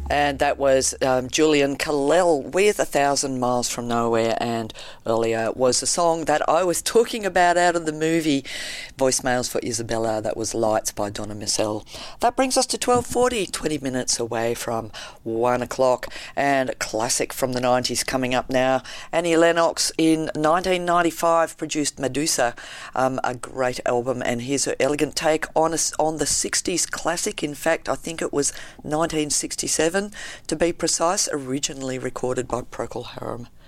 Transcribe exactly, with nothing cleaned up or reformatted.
And that was um, Julian Kallel with A Thousand Miles from Nowhere, and earlier was the song that I was talking about out of the movie Voicemails for Isabella. That was Lights by Donna Missel. That brings us to twelve forty, twenty minutes away from one o'clock, and a classic from the nineties coming up now. Annie Lennox in nineteen ninety-five produced Medusa, um, a great album, and here's her elegant take on, a, on the sixties classic. In fact, I think it was nineteen sixty-seven to be precise, originally recorded by Procol Harum.